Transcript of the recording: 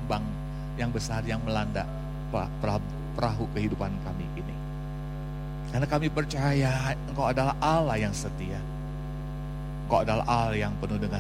gelombang yang besar yang melanda perahu kehidupan kami ini. Karena kami percaya Engkau adalah Allah yang setia. Engkau adalah Allah yang penuh dengan